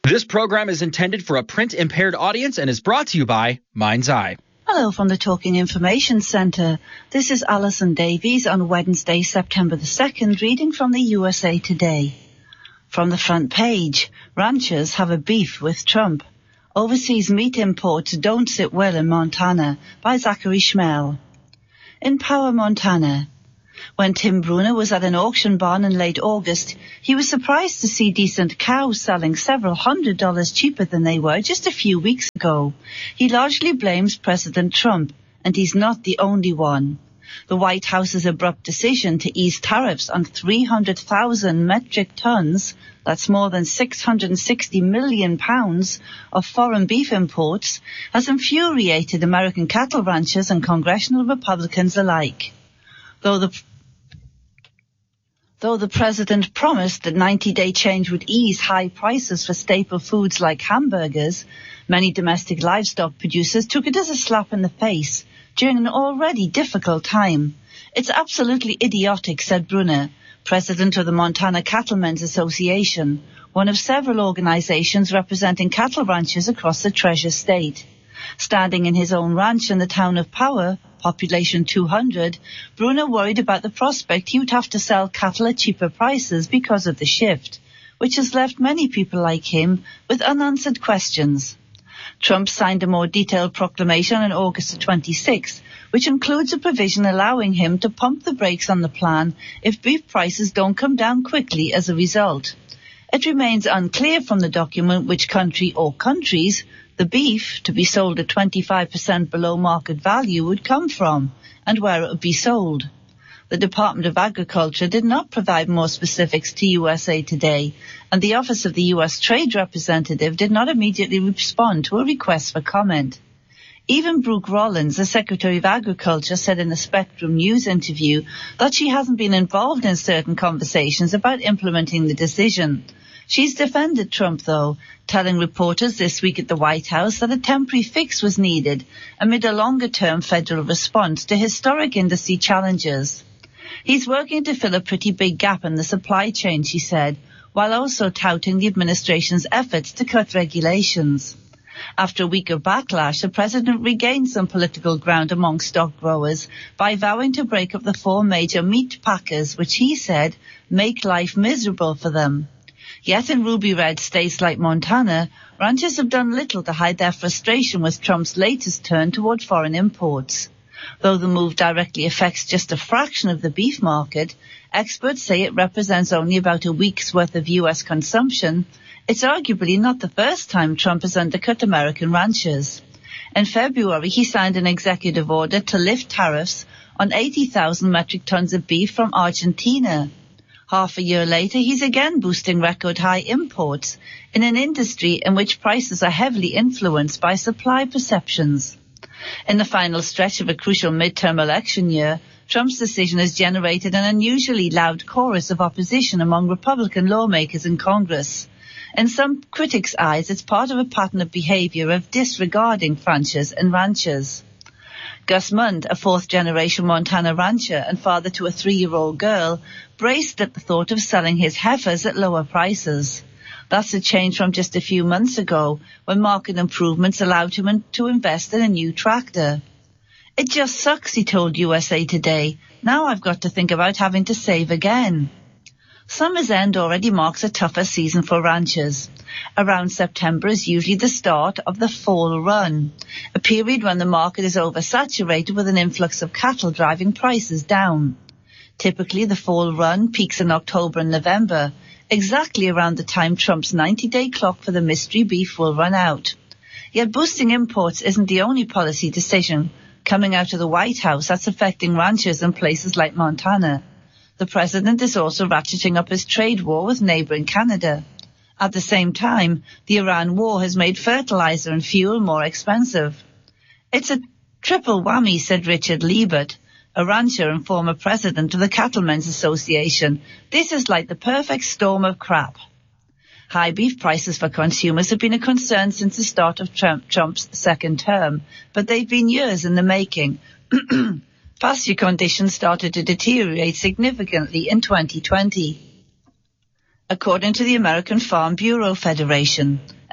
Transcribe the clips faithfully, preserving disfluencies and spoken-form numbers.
This program is intended for a print-impaired audience and is brought to you by Mind's Eye. Hello from the Talking Information Centre. This is Alison Davies on Wednesday, September the second, reading from the U S A Today. From the front page, ranchers have a beef with Trump. Overseas meat imports don't sit well in Montana, by Zachary Schmel. In Power, Montana. When Tim Bruner was at an auction barn in late August, he was surprised to see decent cows selling several hundred dollars cheaper than they were just a few weeks ago. He largely blames President Trump, and he's not the only one. The White House's abrupt decision to ease tariffs on three hundred thousand metric tons, that's more than six hundred sixty million pounds, of foreign beef imports, has infuriated American cattle ranchers and congressional Republicans alike. Though the Though the president promised that ninety-day change would ease high prices for staple foods like hamburgers, many domestic livestock producers took it as a slap in the face during an already difficult time. It's absolutely idiotic, said Bruner, president of the Montana Cattlemen's Association, one of several organizations representing cattle ranchers across the Treasure State. Standing in his own ranch in the town of Power, population two hundred, Bruner worried about the prospect he would have to sell cattle at cheaper prices because of the shift, which has left many people like him with unanswered questions. Trump signed a more detailed proclamation on August the twenty-sixth, which includes a provision allowing him to pump the brakes on the plan if beef prices don't come down quickly as a result. It remains unclear from the document which country or countries the beef, to be sold at twenty-five percent below market value, would come from, and where it would be sold. The Department of Agriculture did not provide more specifics to U S A Today, and the Office of the U S Trade Representative did not immediately respond to a request for comment. Even Brooke Rollins, the Secretary of Agriculture, said in a Spectrum News interview that she hasn't been involved in certain conversations about implementing the decision. She's defended Trump, though, telling reporters this week at the White House that a temporary fix was needed amid a longer-term federal response to historic industry challenges. He's working to fill a pretty big gap in the supply chain, she said, while also touting the administration's efforts to cut regulations. After a week of backlash, the president regained some political ground among stock growers by vowing to break up the four major meat packers, which he said make life miserable for them. Yet in ruby-red states like Montana, ranchers have done little to hide their frustration with Trump's latest turn toward foreign imports. Though the move directly affects just a fraction of the beef market, experts say it represents only about a week's worth of U S consumption. It's arguably not the first time Trump has undercut American ranchers. In February, he signed an executive order to lift tariffs on eighty thousand metric tons of beef from Argentina. Half a year later, he's again boosting record-high imports in an industry in which prices are heavily influenced by supply perceptions. In the final stretch of a crucial midterm election year, Trump's decision has generated an unusually loud chorus of opposition among Republican lawmakers in Congress. In some critics' eyes, it's part of a pattern of behavior of disregarding ranchers and ranchers. Gus Mund, a fourth-generation Montana rancher and father to a three-year-old girl, braced at the thought of selling his heifers at lower prices. That's a change from just a few months ago, when market improvements allowed him to invest in a new tractor. It just sucks, he told U S A Today. Now I've got to think about having to save again. Summer's end already marks a tougher season for ranchers. Around September is usually the start of the fall run, a period when the market is oversaturated with an influx of cattle driving prices down. Typically, the fall run peaks in October and November, exactly around the time Trump's ninety-day clock for the mystery beef will run out. Yet boosting imports isn't the only policy decision coming out of the White House that's affecting ranchers in places like Montana. The president is also ratcheting up his trade war with neighboring Canada. At the same time, the Iran war has made fertilizer and fuel more expensive. It's a triple whammy, said Richard Liebert, a rancher and former president of the Cattlemen's Association. This is like the perfect storm of crap. High beef prices for consumers have been a concern since the start of Trump, Trump's second term, but they've been years in the making. Pasture conditions started to deteriorate significantly in twenty twenty. According to the American Farm Bureau Federation,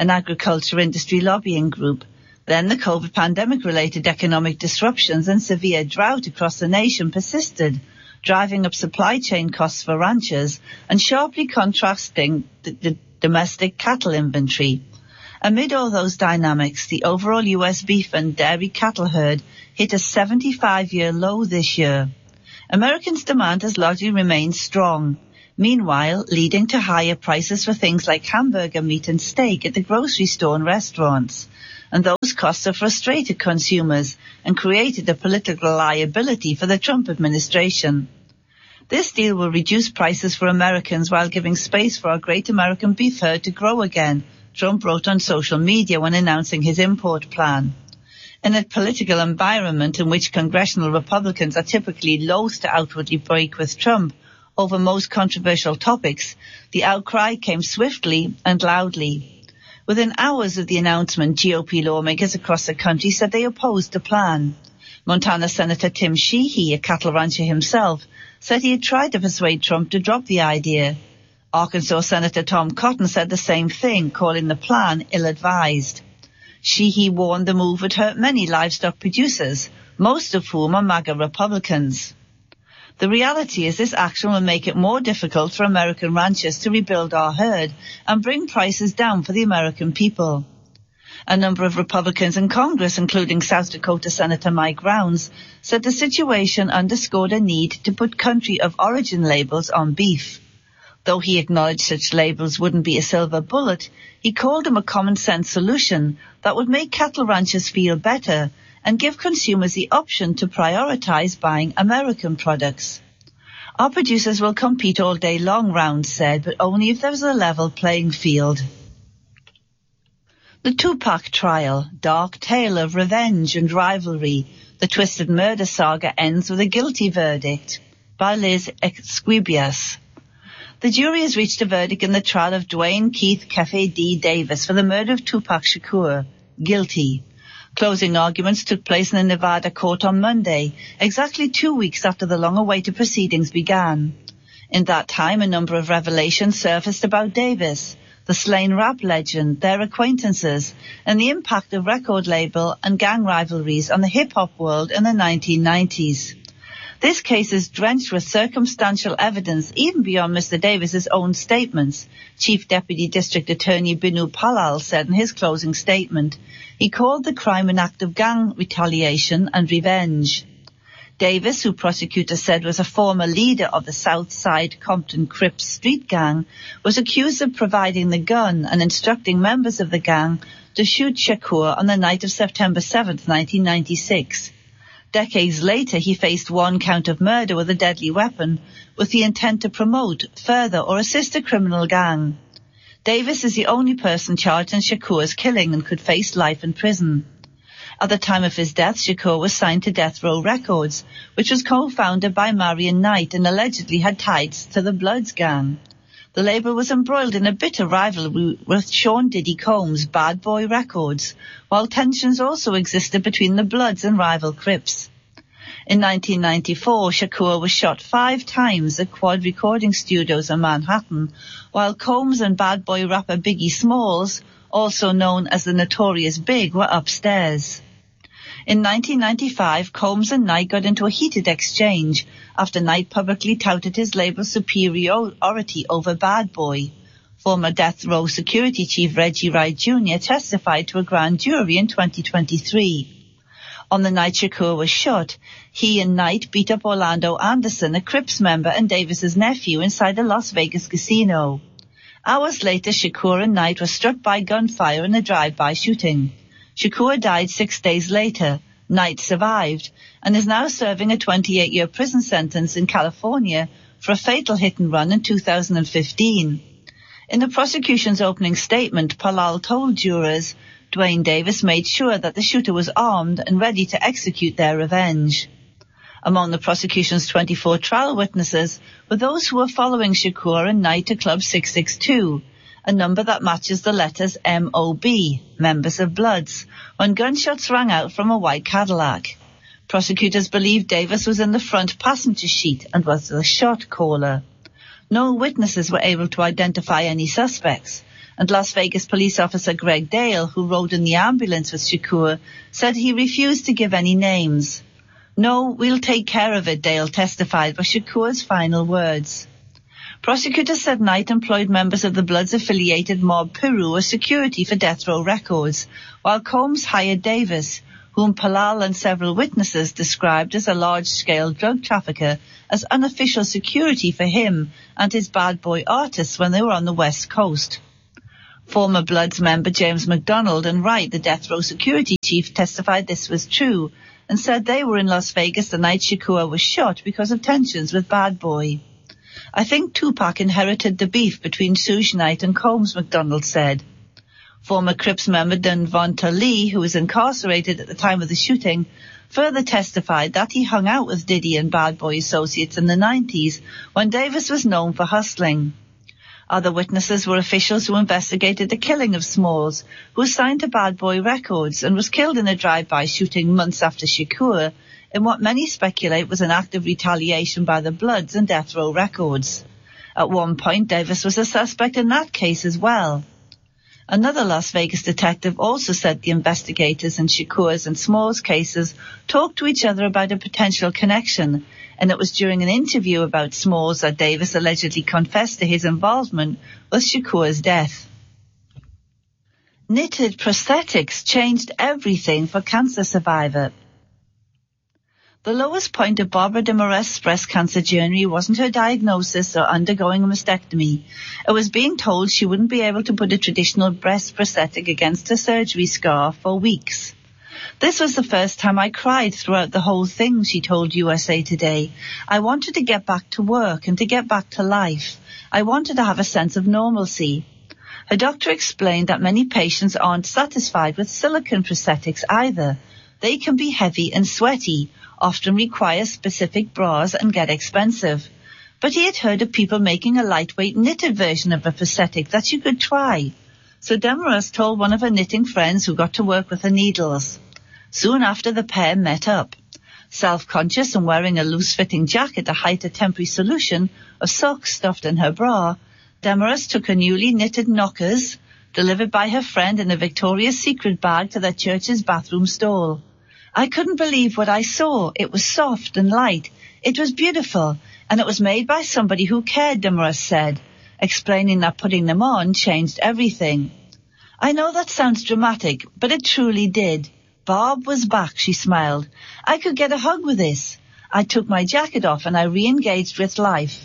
an agriculture industry lobbying group. Then the COVID pandemic-related economic disruptions and severe drought across the nation persisted, driving up supply chain costs for ranchers and sharply contrasting the, the domestic cattle inventory. Amid all those dynamics, the overall U S beef and dairy cattle herd hit a seventy-five-year low this year. Americans' demand has largely remained strong, meanwhile leading to higher prices for things like hamburger meat and steak at the grocery store and restaurants. And those costs have frustrated consumers and created a political liability for the Trump administration. This deal will reduce prices for Americans while giving space for our great American beef herd to grow again, Trump wrote on social media when announcing his import plan. In a political environment in which congressional Republicans are typically loath to outwardly break with Trump over most controversial topics, the outcry came swiftly and loudly. Within hours of the announcement, G O P lawmakers across the country said they opposed the plan. Montana Senator Tim Sheehy, a cattle rancher himself, said he had tried to persuade Trump to drop the idea. Arkansas Senator Tom Cotton said the same thing, calling the plan ill-advised. Sheehy warned the move would hurt many livestock producers, most of whom are MAGA Republicans. The reality is this action will make it more difficult for American ranchers to rebuild our herd and bring prices down for the American people. A number of Republicans in Congress, including South Dakota Senator Mike Rounds, said the situation underscored a need to put country of origin labels on beef. Though he acknowledged such labels wouldn't be a silver bullet, he called them a common-sense solution that would make cattle ranchers feel better and give consumers the option to prioritize buying American products. Our producers will compete all day long, Rounds said, but only if there's a level playing field. The Tupac trial, dark tale of revenge and rivalry. The twisted murder saga ends with a guilty verdict. By Liz Esquibias. The jury has reached a verdict in the trial of Dwayne Keith Kefe D. Davis for the murder of Tupac Shakur. Guilty. Closing arguments took place in a Nevada court on Monday, exactly two weeks after the long-awaited proceedings began. In that time, a number of revelations surfaced about Davis, the slain rap legend, their acquaintances, and the impact of record label and gang rivalries on the hip-hop world in the nineteen nineties. This case is drenched with circumstantial evidence even beyond Mister Davis's own statements, Chief Deputy District Attorney Binu Palal said in his closing statement. He called the crime an act of gang retaliation and revenge. Davis, who prosecutors said was a former leader of the South Side Compton Crips street gang, was accused of providing the gun and instructing members of the gang to shoot Shakur on the night of September seventh, nineteen ninety-six. Decades later, he faced one count of murder with a deadly weapon with the intent to promote, further, or assist a criminal gang. Davis is the only person charged in Shakur's killing and could face life in prison. At the time of his death, Shakur was signed to Death Row Records, which was co-founded by Marion Knight and allegedly had ties to the Bloods gang. The label was embroiled in a bitter rivalry with Sean Diddy Combs' Bad Boy Records, while tensions also existed between the Bloods and rival Crips. In nineteen ninety-four, Shakur was shot five times at Quad Recording Studios in Manhattan, while Combs and Bad Boy rapper Biggie Smalls, also known as the Notorious Big, were upstairs. In nineteen ninety-five, Combs and Knight got into a heated exchange after Knight publicly touted his label's superiority over Bad Boy. Former Death Row Security Chief Reggie Wright Junior testified to a grand jury in twenty twenty-three. On the night Shakur was shot, he and Knight beat up Orlando Anderson, a Crips member and Davis's nephew, inside a Las Vegas casino. Hours later, Shakur and Knight were struck by gunfire in a drive-by shooting. Shakur died six days later. Knight survived and is now serving a twenty-eight-year prison sentence in California for a fatal hit-and-run in two thousand fifteen. In the prosecution's opening statement, Palal told jurors Dwayne Davis made sure that the shooter was armed and ready to execute their revenge. Among the prosecution's twenty-four trial witnesses were those who were following Shakur and Knight to Club six six two, a number that matches the letters M O B, Members of Bloods, when gunshots rang out from a white Cadillac. Prosecutors believe Davis was in the front passenger seat and was the shot caller. No witnesses were able to identify any suspects, and Las Vegas police officer Greg Dale, who rode in the ambulance with Shakur, said he refused to give any names. "No, we'll take care of it," Dale testified, were Shakur's final words. Prosecutors said Knight employed members of the Bloods-affiliated mob Piru as security for Death Row Records, while Combs hired Davis, whom Palal and several witnesses described as a large-scale drug trafficker, as unofficial security for him and his bad boy artists when they were on the West Coast. Former Bloods member James McDonald and Wright, the Death Row security chief, testified this was true and said they were in Las Vegas the night Shakur was shot because of tensions with Bad Boy. "I think Tupac inherited the beef between Suge Knight and Combs," McDonald said. Former Crips member Devonta Lee, who was incarcerated at the time of the shooting, further testified that he hung out with Diddy and Bad Boy associates in the nineties when Davis was known for hustling. Other witnesses were officials who investigated the killing of Smalls, who was signed to Bad Boy Records and was killed in a drive-by shooting months after Shakur, in what many speculate was an act of retaliation by the Bloods and Death Row Records. At one point, Davis was a suspect in that case as well. Another Las Vegas detective also said the investigators in Shakur's and Smalls' cases talked to each other about a potential connection, and it was during an interview about Smalls that Davis allegedly confessed to his involvement with Shakur's death. Knitted prosthetics changed everything for cancer survivor. The lowest point of Barbara Demarest's breast cancer journey wasn't her diagnosis or undergoing a mastectomy. It was being told she wouldn't be able to put a traditional breast prosthetic against her surgery scar for weeks. "This was the first time I cried throughout the whole thing," she told U S A Today. "I wanted to get back to work and to get back to life. I wanted to have a sense of normalcy." Her doctor explained that many patients aren't satisfied with silicone prosthetics either. They can be heavy and sweaty, often require specific bras and get expensive. But he had heard of people making a lightweight knitted version of a prosthetic that you could try. So Demarest told one of her knitting friends who got to work with her needles. Soon after, the pair met up. Self-conscious and wearing a loose-fitting jacket to hide a temporary solution of socks stuffed in her bra, Demarest took her newly knitted knockers, delivered by her friend in a Victoria's Secret bag, to their church's bathroom stall. "I couldn't believe what I saw. It was soft and light. It was beautiful, and it was made by somebody who cared," Demarest said, explaining that putting them on changed everything. "I know that sounds dramatic, but it truly did. Barb was back," she smiled. "I could get a hug with this. I took my jacket off and I re-engaged with life."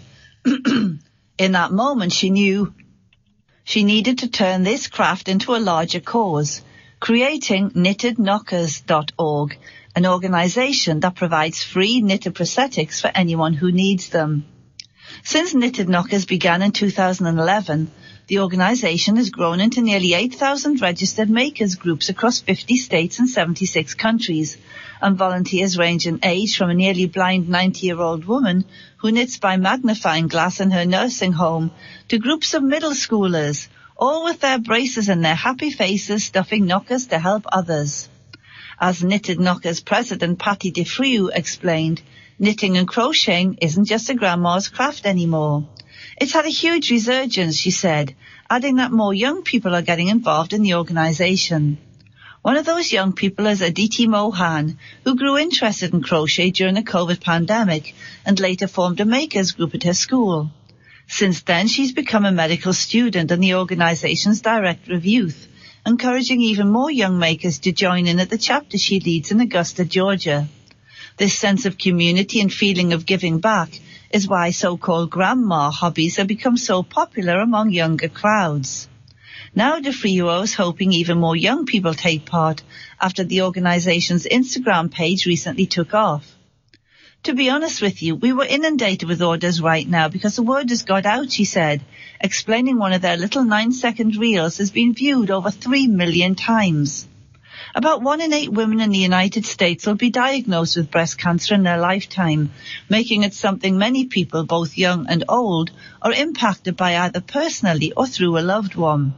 In that moment, she knew she needed to turn this craft into a larger cause, creating knitted knockers dot org, an organization that provides free knitted prosthetics for anyone who needs them. Since Knitted Knockers began in two thousand eleven, the organization has grown into nearly eight thousand registered makers groups across fifty states and seventy-six countries, and volunteers range in age from a nearly blind ninety-year-old woman who knits by magnifying glass in her nursing home to groups of middle schoolers, all with their braces and their happy faces stuffing knockers to help others. As Knitted Knockers president Patty DeFriou explained, knitting and crocheting isn't just a grandma's craft anymore. It's had a huge resurgence, she said, adding that more young people are getting involved in the organization. One of those young people is Aditi Mohan, who grew interested in crochet during the COVID pandemic and later formed a makers group at her school. Since then, she's become a medical student and the organization's director of youth, encouraging even more young makers to join in at the chapter she leads in Augusta, Georgia. This sense of community and feeling of giving back is why so-called grandma hobbies have become so popular among younger crowds. Now DeFriou is hoping even more young people take part after the organization's Instagram page recently took off. "To be honest with you, we were inundated with orders right now because the word has got out," she said, explaining one of their little nine-second reels has been viewed over three million times. About one in eight women in the United States will be diagnosed with breast cancer in their lifetime, making it something many people, both young and old, are impacted by either personally or through a loved one.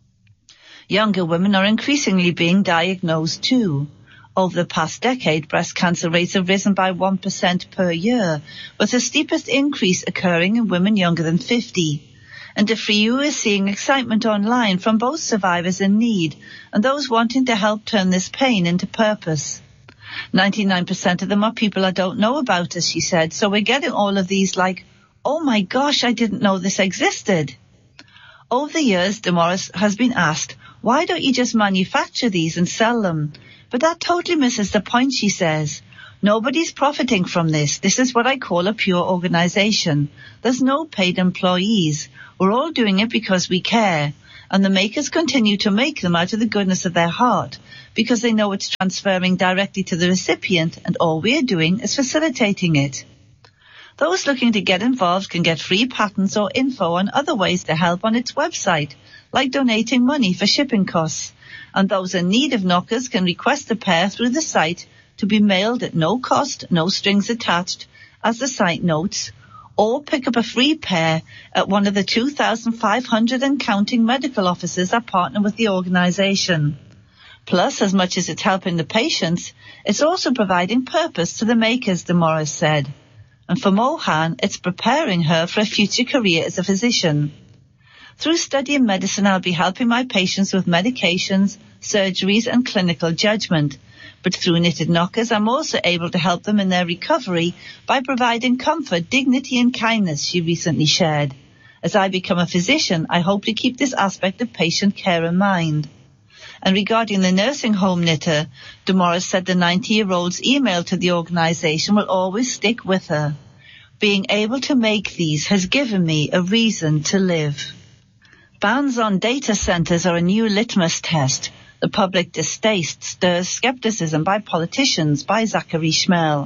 Younger women are increasingly being diagnosed too. Over the past decade, breast cancer rates have risen by one percent per year, with the steepest increase occurring in women younger than fifty. And DeFriou is seeing excitement online from both survivors in need and those wanting to help turn this pain into purpose. ninety-nine percent of them are people I don't know about, as she said, so we're getting all of these like, oh my gosh, I didn't know this existed. Over the years, Damaris has been asked, why don't you just manufacture these and sell them? But that totally misses the point, she says. Nobody's profiting from this. This is what I call a pure organization. There's no paid employees. We're all doing it because we care. And the makers continue to make them out of the goodness of their heart because they know it's transferring directly to the recipient and all we're doing is facilitating it. Those looking to get involved can get free patents or info on other ways to help on its website, like donating money for shipping costs. And those in need of knockers can request a pair through the site to be mailed at no cost, no strings attached, as the site notes, or pick up a free pair at one of the two thousand five hundred and counting medical offices that partner with the organization. Plus, as much as it's helping the patients, it's also providing purpose to the makers, Damaris said. And for Mohan, it's preparing her for a future career as a physician. Through studying medicine, I'll be helping my patients with medications, surgeries and clinical judgment. But through Knitted Knockers, I'm also able to help them in their recovery by providing comfort, dignity and kindness, she recently shared. As I become a physician, I hope to keep this aspect of patient care in mind. And regarding the nursing home knitter, Damaris said the ninety-year-old's email to the organization will always stick with her. Being able to make these has given me a reason to live. Bans on data centers are a new litmus test. The public distaste stirs skepticism by politicians, by Zachary Schmel.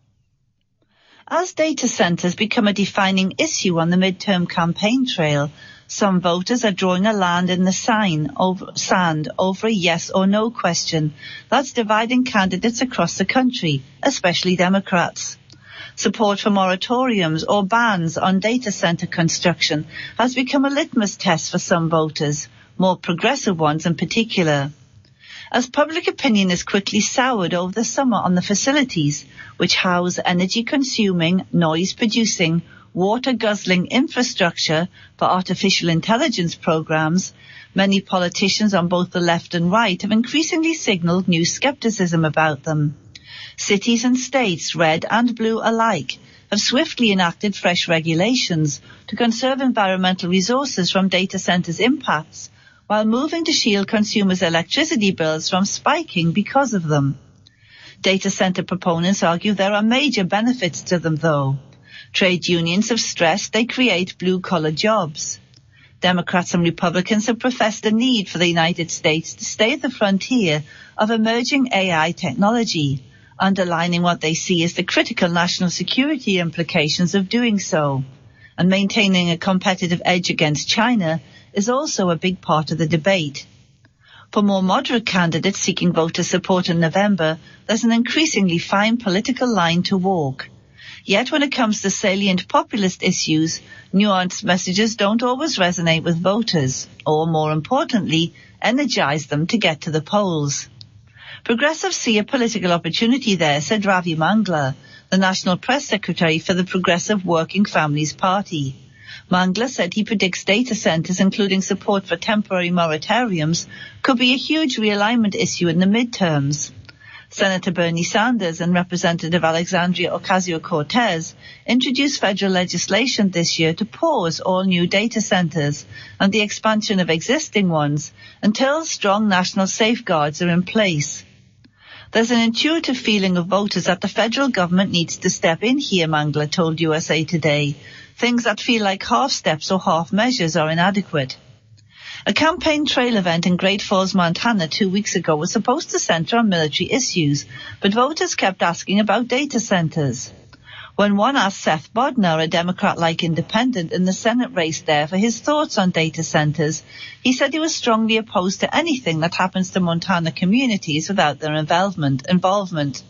As data centers become a defining issue on the midterm campaign trail, some voters are drawing a line in the sign over, sand over a yes or no question that's dividing candidates across the country, especially Democrats. Support for moratoriums or bans on data center construction has become a litmus test for some voters, more progressive ones in particular. As public opinion is quickly soured over the summer on the facilities, which house energy-consuming, noise-producing, water-guzzling infrastructure for artificial intelligence programs, many politicians on both the left and right have increasingly signaled new skepticism about them. Cities and states, red and blue alike, have swiftly enacted fresh regulations to conserve environmental resources from data centers' impacts, while moving to shield consumers' electricity bills from spiking because of them. Data center proponents argue there are major benefits to them, though. Trade unions have stressed they create blue-collar jobs. Democrats and Republicans have professed the need for the United States to stay at the frontier of emerging A I technology, underlining what they see as the critical national security implications of doing so. And maintaining a competitive edge against China is also a big part of the debate. For more moderate candidates seeking voter support in November, there's an increasingly fine political line to walk. Yet when it comes to salient populist issues, nuanced messages don't always resonate with voters, or more importantly, energize them to get to the polls. Progressives see a political opportunity there, said Ravi Mangla, the National Press Secretary for the Progressive Working Families Party. Mangla said he predicts data centers, including support for temporary moratoriums, could be a huge realignment issue in the midterms. Senator Bernie Sanders and Representative Alexandria Ocasio-Cortez introduced federal legislation this year to pause all new data centers and the expansion of existing ones until strong national safeguards are in place. There's an intuitive feeling of voters that the federal government needs to step in here, Mangla told U S A Today. Things that feel like half steps or half measures are inadequate. A campaign trail event in Great Falls, Montana two weeks ago was supposed to center on military issues, but voters kept asking about data centers. When one asked Seth Bodnar, a Democrat-like independent in the Senate race there, for his thoughts on data centers, he said he was strongly opposed to anything that happens to Montana communities without their involvement. involvement.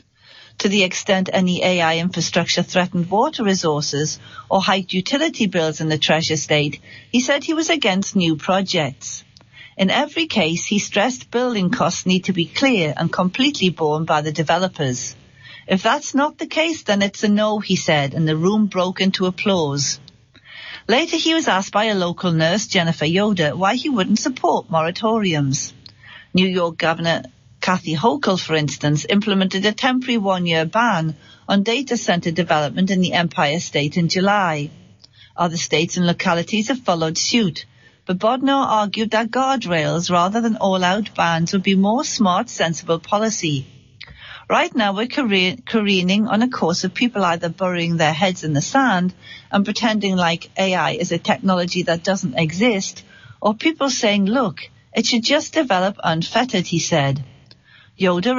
To the extent any A I infrastructure threatened water resources or hiked utility bills in the Treasure State, he said he was against new projects. In every case, he stressed building costs need to be clear and completely borne by the developers. If that's not the case, then it's a no, he said, and the room broke into applause. Later he was asked by a local nurse, Jennifer Yoder, why he wouldn't support moratoriums. New York Governor Kathy Hochul, for instance, implemented a temporary one-year ban on data center development in the Empire State in July. Other states and localities have followed suit, but Bodnar argued that guardrails rather than all-out bans would be more smart, sensible policy. Right now we're careening on a course of people either burying their heads in the sand and pretending like A I is a technology that doesn't exist, or people saying, look, it should just develop unfettered, he said. Yoder